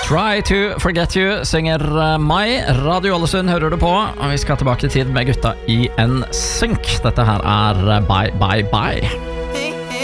Try to forget you synger Mai. Radio Ålesund hører du på, og vi skal tilbake i tid med gutta i en synk. Dette her er Bye Bye Bye.